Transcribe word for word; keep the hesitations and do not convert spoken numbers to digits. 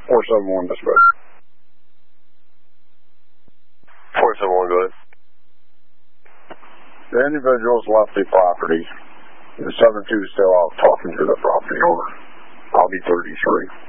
four seven one dispatch. four seven one, go ahead. The individuals left the property. The seven two is still out talking to the property owner. I'll be thirty-three.